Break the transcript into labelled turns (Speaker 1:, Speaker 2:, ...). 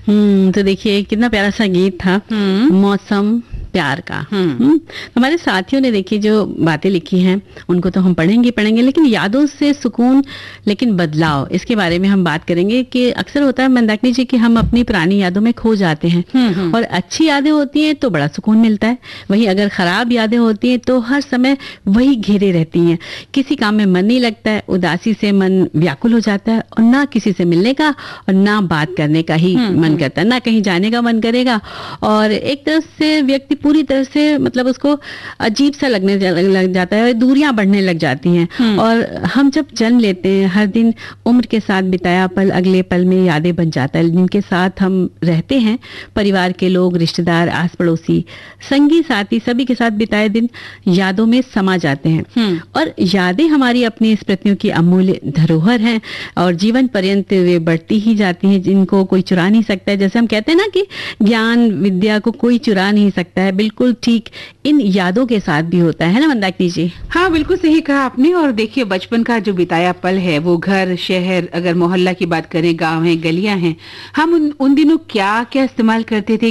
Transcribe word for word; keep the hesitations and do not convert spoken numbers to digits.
Speaker 1: हम्म तो देखिए कितना प्यारा सा गीत था, मौसम प्यार का। हम्म हमारे साथियों ने देखिए जो बातें लिखी हैं उनको तो हम पढ़ेंगे पढ़ेंगे लेकिन यादों से सुकून, लेकिन बदलाव, इसके बारे में हम बात करेंगे कि अक्सर होता है मंदाकिनी जी कि हम अपनी पुरानी यादों में खो जाते हैं और अच्छी यादें होती हैं तो बड़ा सुकून मिलता है, वहीं अगर खराब यादें होती हैं तो हर समय वही घेरे रहती हैं, किसी काम में मन नहीं लगता है, उदासी से मन व्याकुल हो जाता है और ना किसी से मिलने का और ना बात करने का ही मन करता है, ना कहीं जाने का मन करेगा और एक तरह से व्यक्ति पूरी तरह से मतलब उसको अजीब सा लगने लग जाता है, दूरियां बढ़ने लग जाती हैं। और हम जब जन्म लेते हैं हर दिन उम्र के साथ बिताया पल अगले पल में यादें बन जाता है, जिनके साथ हम रहते हैं, परिवार के लोग, रिश्तेदार, आस पड़ोसी, संगी साथी, सभी के साथ बिताए दिन यादों में समा जाते हैं और यादें हमारी अपनी स्मृतियों की अमूल्य धरोहर हैं और जीवन पर्यंत वे बढ़ती ही जाती हैं, जिनको कोई चुरा नहीं सकता है। जैसे हम कहते हैं ना कि ज्ञान विद्या को कोई चुरा नहीं सकता है, बिल्कुल ठीक इन यादों के साथ भी होता है ना मंदाकिनी जी?
Speaker 2: हाँ, बिल्कुल सही कहा आपने। और देखिए बचपन का जो बिताया पल है, वो घर, शहर, अगर मोहल्ला की बात करें, गांव है, गलियां हैं, हम उन, उन दिनों क्या क्या इस्तेमाल करते थे,